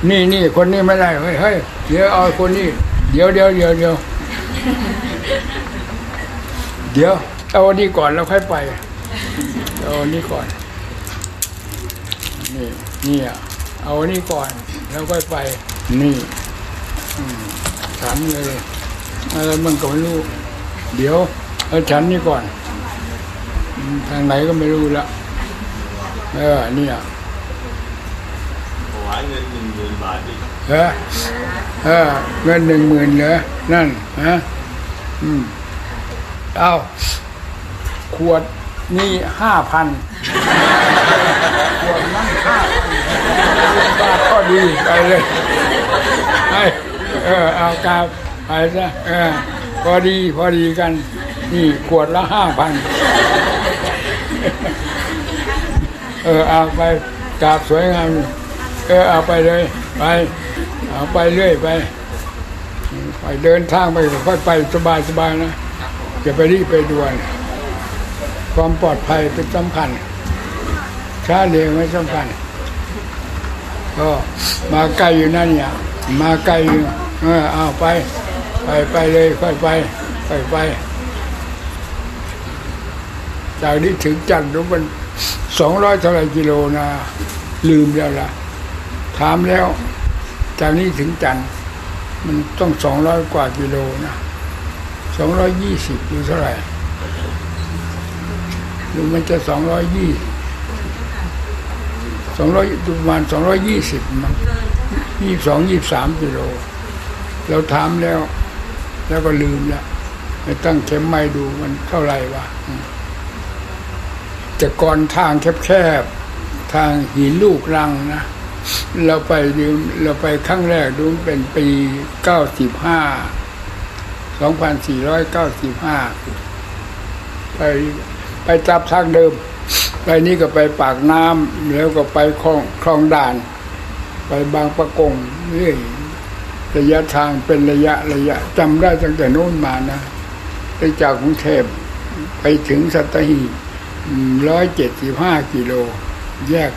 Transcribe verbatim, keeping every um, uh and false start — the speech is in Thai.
นี่นี่คนนี้ไม่ได้เฮ้ยเฮ้ยเดี๋ยวเอาคนนี้เดี๋ยวเดี๋ยวเดี๋ยวเดี๋ยวเดี๋ยวเอาอันนี้ก่อนแล้วค่อยไปเอาอันนี้ก่อนนี่นี่อ่ะเอาอันนี้ก่อนแล้วค่อยไปนี่ฉันเลยอะไรมันก็ไม่รู้เดี๋ยวเอาฉันนี่ก่อนทางไหนก็ไม่รู้ละเออเนี่ยหวานเงินหนึ่งหมื่นบาทดิเออเออเงินหนึ่งหมื่นเหรอนั่นฮะอืมเอาขวดนี่ห้าพันขวดนั่นห้าพันบาทก็ดีไปเลยไปเออเอากาไปซะเออพอดีพอดีกันนี่ขวดละห้าพันเออเอาไปกราบสวยงามเออเอาไปเลยไปเอาไปเรื่อยไปไปเดินทางไปค่อยไปสบายสบายนะอย่าไปรีบไปด่วนความปลอดภัยเป็นสำคัญช้าเร็วไม่สำคัญก็มาไกลอยู่นั่นเนี่ยมาไกลอยู่เออเอาไปไปไปเลยค่อยไปค่อยไปจากนี้ถึงจันทร์มันสองร้อยเท่าไรกิโลนะลืมแล้วล่ะถามแล้วจากนี้ถึงจันทร์มันต้องสองร้อยกว่ากิโลนะสองร้อยยี่สิบหรือเท่าไหร่หรือมันจะสองร้อยยี่สองร้อยประมาณสองร้อยยี่สิบมั้งยี่สองยี่สามกิโลเราถามแล้วแล้วก็ลืมแล้วไปตั้งเข็มไม้ดูมันเท่าไหร่วะแต่ก่อนทางแคบๆทางหินลูกรังนะเราไปดูเราไปครั้งแรกดูเป็นปีเก้าสิบห้าสองพันสี่ร้อยเก้าสิบห้าไปไปจับทางเดิมไปนี่ก็ไปปากน้ำแล้วก็ไปคลองคลองด่านไปบางปะกงเรื่อยระยะทางเป็นระยะระยะจำได้ตั้งแต่โน้นมานะไปจากกรุงเทพไปถึงสัตหีบร้อยเจ็ดสิบห้ากิโลแยก